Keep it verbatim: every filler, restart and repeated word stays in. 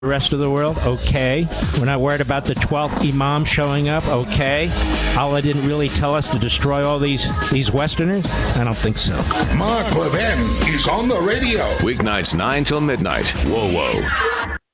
the rest of the world? Okay. We're not worried about the twelfth Imam showing up? Okay. Allah didn't really tell us to destroy all these, these Westerners? I don't think so. Mark Levin is on the radio. Weeknights nine till midnight. Whoa, whoa.